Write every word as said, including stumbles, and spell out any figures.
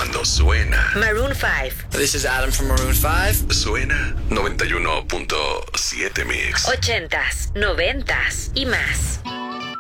cuando suena Maroon five. This is Adam from Maroon five. Suena noventa y uno punto siete Mix. Ochentas, noventas y más.